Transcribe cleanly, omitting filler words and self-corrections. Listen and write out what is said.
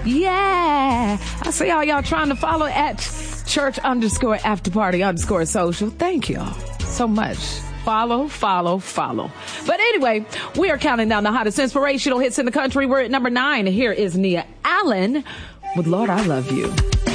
Yeah. I see all y'all trying to follow at church_afterparty_social. Thank y'all so much. Follow. But anyway, we are counting down the hottest inspirational hits in the country. We're at number 9. Here is Nia Allen with Lord, I Love You.